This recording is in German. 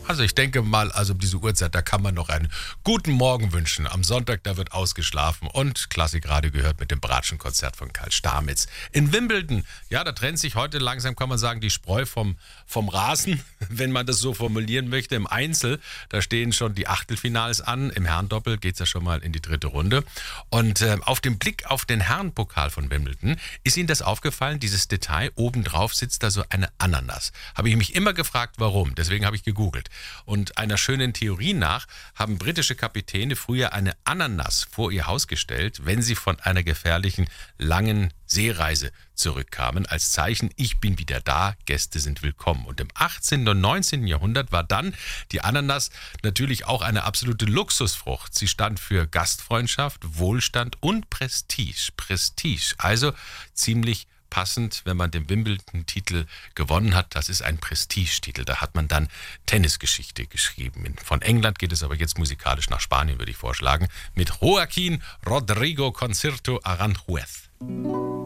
Also ich denke mal, also um diese Uhrzeit, da kann man noch einen guten Morgen wünschen. Am Sonntag, da wird ausgeschlafen und Klassik gerade gehört mit dem Bratschenkonzert von Karl Stamitz. In Wimbledon, ja, da trennt sich heute langsam, kann man sagen, die Spreu vom Rasen, wenn man das so formulieren möchte. Im Einzel, da stehen schon die Achtelfinals an. Im Herrendoppel geht es ja schon mal in die dritte Runde. Und auf dem Blick auf den Herrenpokal von Wimbledon, ist Ihnen das aufgefallen, dieses Detail? Obendrauf sitzt da so eine Ananas. Habe ich mich immer gefragt, warum. Deswegen habe ich gegoogelt. Und einer schönen Theorie nach haben britische Kapitäne früher eine Ananas vor ihr Haus gestellt, wenn sie von einer gefährlichen, langen Seereise zurückkamen, als Zeichen, ich bin wieder da, Gäste sind willkommen. Und im 18. und 19. Jahrhundert war dann die Ananas natürlich auch eine absolute Luxusfrucht. Sie stand für Gastfreundschaft, Wohlstand und Prestige. Prestige, also ziemlich passend, wenn man den Wimbledon-Titel gewonnen hat. Das ist ein Prestigetitel. Da hat man dann Tennisgeschichte geschrieben. Von England geht es aber jetzt musikalisch nach Spanien, würde ich vorschlagen, mit Joaquín Rodrigo Concerto Aranjuez.